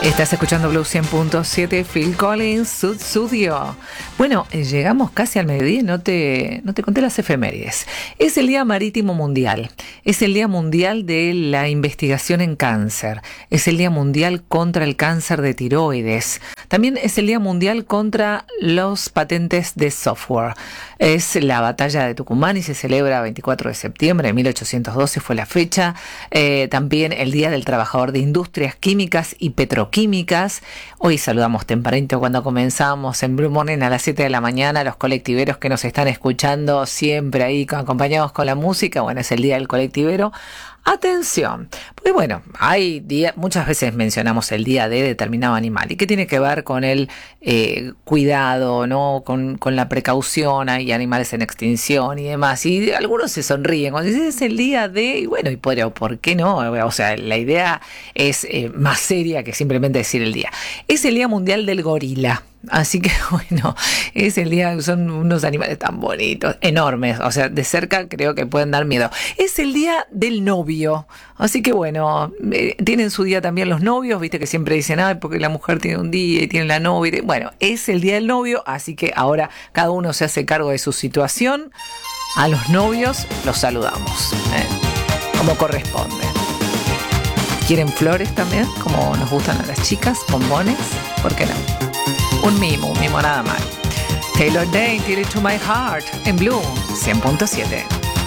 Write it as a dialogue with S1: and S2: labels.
S1: Estás escuchando Blue 100.7, Phil Collins, Sud Studio. Bueno, llegamos casi al mediodía y no te conté las efemérides. Es el Día Marítimo Mundial, es el Día Mundial de la Investigación en Cáncer, es el Día Mundial contra el cáncer de tiroides, también es el Día Mundial contra los patentes de software. Es la batalla de Tucumán y se celebra 24 de septiembre de 1812 fue la fecha. También el Día del Trabajador de Industrias Químicas y Petroquímicas. Hoy saludamos tempranito cuando comenzamos en Blue Morning a las 7 de la mañana. Los colectiveros que nos están escuchando siempre ahí acompañados con la música. Bueno, es el Día del Colectivero. Atención, porque bueno, hay días, muchas veces mencionamos el día de determinado animal y que tiene que ver con el cuidado, ¿no? Con la precaución, hay animales en extinción y demás, y algunos se sonríen cuando dicen es el día de, y bueno, pero ¿por qué no? O sea, la idea es más seria que simplemente decir el día. Es el Día Mundial del Gorila. Así que bueno, es el día, son unos animales tan bonitos, enormes, o sea, de cerca creo que pueden dar miedo. Es el día del novio, así que bueno, tienen su día también los novios, viste que siempre dicen, ay, porque la mujer tiene un día y tiene la novia. Bueno, es el día del novio, así que ahora cada uno se hace cargo de su situación. A los novios los saludamos, como corresponde. ¿Quieren flores también? Como nos gustan a las chicas, bombones, ¿por qué no? Un mimo nada mal. Taylor Dayne, Did It To My Heart, en Blue 100.7.